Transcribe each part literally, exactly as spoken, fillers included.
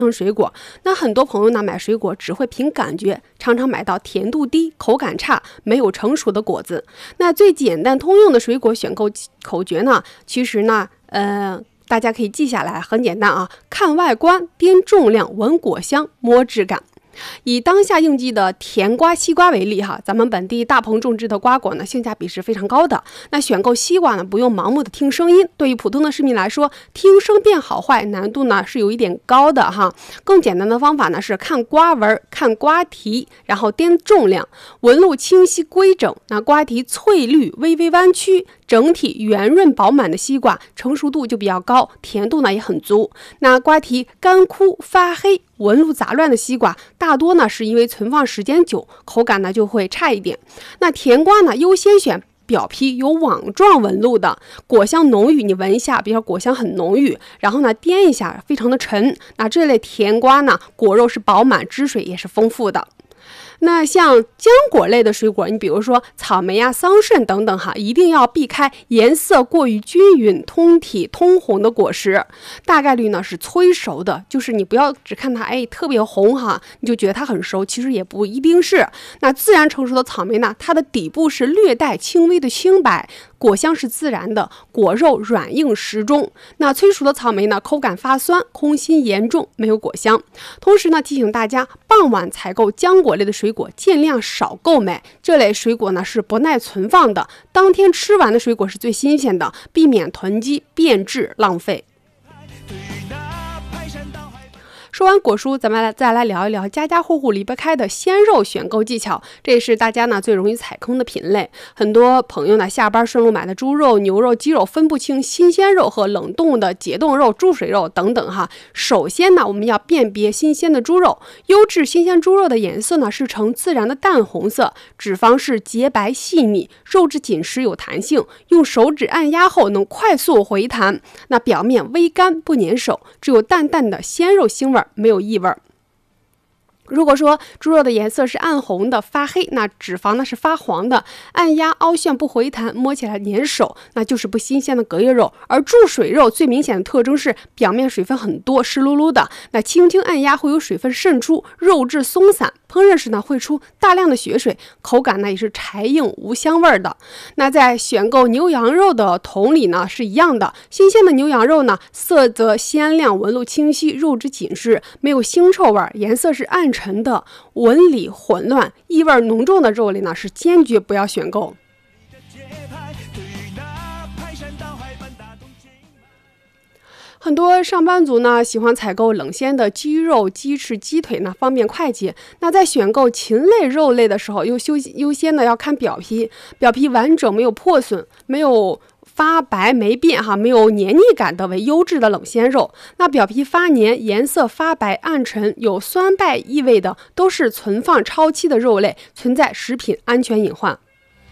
水果，那很多朋友呢买水果只会凭感觉，常常买到甜度低、口感差、没有成熟的果子。那最简单通用的水果选购口诀呢，其实呢，呃，大家可以记下来，很简单啊，看外观、掂重量、闻果香、摸质感。以当下应季的甜瓜、西瓜为例哈，咱们本地大棚种植的瓜果呢，性价比是非常高的。那选购西瓜呢，不用盲目的听声音，对于普通的市民来说，听声辨好坏难度呢是有一点高的哈。更简单的方法呢是看瓜纹、看瓜体，然后掂重量，纹路清晰规整，那瓜体翠绿、微微弯曲，整体圆润饱满的西瓜，成熟度就比较高，甜度呢也很足。那瓜体干枯发黑、纹路杂乱的西瓜，大多呢是因为存放时间久，口感呢就会差一点。那甜瓜呢，优先选表皮有网状纹路的，果香浓郁，你闻一下，比如果香很浓郁，然后呢掂一下，非常的沉。那这类甜瓜呢，果肉是饱满，汁水也是丰富的。那像浆果类的水果，你比如说草莓呀、桑葚等等哈，一定要避开颜色过于均匀、通体通红的果实，大概率呢是催熟的。就是你不要只看它哎特别红哈，你就觉得它很熟，其实也不一定是。那自然成熟的草莓呢，它的底部是略带轻微的青白，果香是自然的，果肉软硬适中。那催熟的草莓呢，口感发酸，空心严重，没有果香。同时呢，提醒大家，傍晚采购浆果类的水果尽量少购买，这类水果呢是不耐存放的，当天吃完的水果是最新鲜的，避免囤积变质浪费。说完果蔬，咱们来再来聊一聊家家户户离不开的鲜肉选购技巧，这也是大家呢最容易踩坑的品类。很多朋友呢下班顺路买的猪肉、牛肉、鸡肉分不清新鲜肉和冷冻的解冻肉、注水肉等等哈。首先呢，我们要辨别新鲜的猪肉，优质新鲜猪肉的颜色呢是呈自然的淡红色，脂肪是洁白细腻，肉质紧实有弹性，用手指按压后能快速回弹，那表面微干不粘手，只有淡淡的鲜肉腥味，没有异味。如果说猪肉的颜色是暗红的发黑，那脂肪呢是发黄的，按压凹陷不回弹，摸起来粘手，那就是不新鲜的隔夜肉。而注水肉最明显的特征是表面水分很多，湿漉漉的，那轻轻按压会有水分渗出，肉质松散，烹饪时呢会出大量的血水，口感呢也是柴硬无香味的。那在选购牛羊肉的同理呢是一样的，新鲜的牛羊肉呢色泽鲜亮，纹路清晰，肉质紧实，没有腥臭味，颜色是暗沉的，纹理混乱，异味浓重的肉类呢是坚决不要选购。很多上班族呢喜欢采购冷鲜的鸡肉、鸡翅、鸡腿呢，方便快捷。那在选购禽类肉类的时候，又优先的要看表皮，表皮完整没有破损，没有发白没变哈，没有黏腻感的为优质的冷鲜肉。那表皮发黏、颜色发白暗沉、有酸败意味的，都是存放超期的肉类，存在食品安全隐患。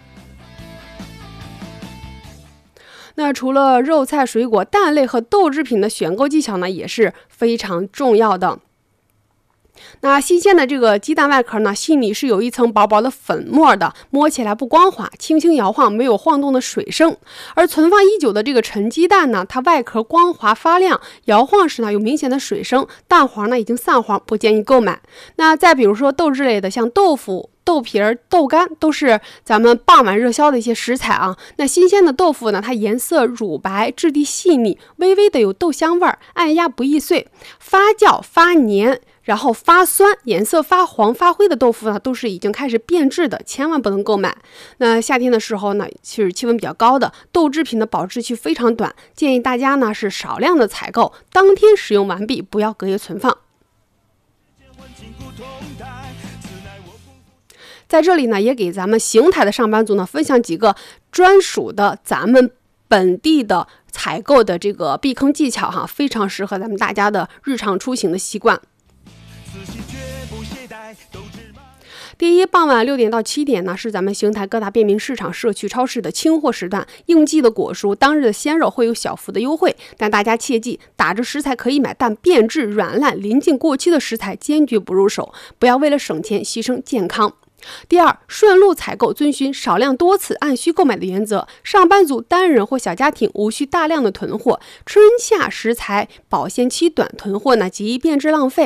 那除了肉菜水果，蛋类和豆制品的选购技巧呢也是非常重要的。那新鲜的这个鸡蛋外壳呢，细腻，是有一层薄薄的粉末的，摸起来不光滑，轻轻摇晃没有晃动的水声。而存放已久的这个陈鸡蛋呢，它外壳光滑发亮，摇晃时呢有明显的水声，蛋黄呢已经散黄，不建议购买。那再比如说豆制类的，像豆腐、豆皮儿、豆干，都是咱们傍晚热销的一些食材啊。那新鲜的豆腐呢，它颜色乳白，质地细腻，微微的有豆香味儿，按压不易碎，发酵发黏，然后发酸，颜色发黄发灰的豆腐呢，都是已经开始变质的，千万不能购买。那夏天的时候呢，其实气温比较高的，豆制品的保质期非常短，建议大家呢是少量的采购，当天使用完毕，不要隔夜存放。在这里呢，也给咱们邢台的上班族呢分享几个专属的咱们本地的采购的这个避坑技巧哈，非常适合咱们大家的日常出行的习惯。第一，傍晚六点到七点呢，是咱们邢台各大便民市场、社区超市的清货时段，应季的果蔬、当日的鲜肉会有小幅的优惠，但大家切记，打着食材可以买，但变质、软烂、临近过期的食材坚决不入手，不要为了省钱牺牲健康。第二，顺路采购，遵循少量多次按需购买的原则。上班族、单人或小家庭无需大量的囤货，春夏食材保鲜期短，囤货呢极易变质浪费。